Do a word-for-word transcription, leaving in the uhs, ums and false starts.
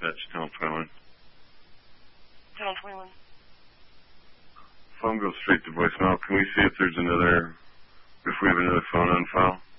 dispatch, Tunnel twenty-one. Tunnel twenty-one. Phone goes straight to voicemail. Can we see if there's another, if we have another phone on file?